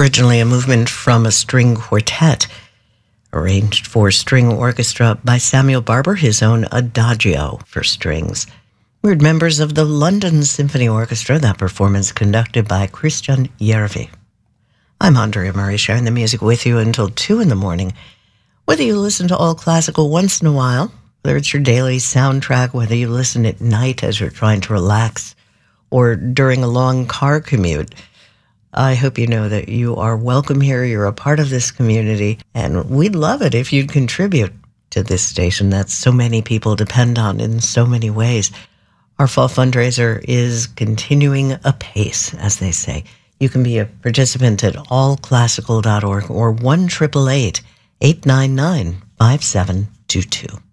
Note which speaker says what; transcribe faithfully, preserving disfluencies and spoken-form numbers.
Speaker 1: originally a movement from a string quartet, arranged for string orchestra by Samuel Barber, his own Adagio for strings. We heard members of the London Symphony Orchestra, that performance conducted by Christian Järvi. I'm Andrea Murray, sharing the music with you until two in the morning. Whether you listen to all classical once in a while, whether it's your daily soundtrack, whether you listen at night as you're trying to relax, or during a long car commute, I hope you know that you are welcome here. You're a part of this community, and we'd love it if you'd contribute to this station that so many people depend on in so many ways. Our fall fundraiser is continuing apace, as they say. You can be a participant at all classical dot org or one eight eight eight, eight nine nine, five seven two two.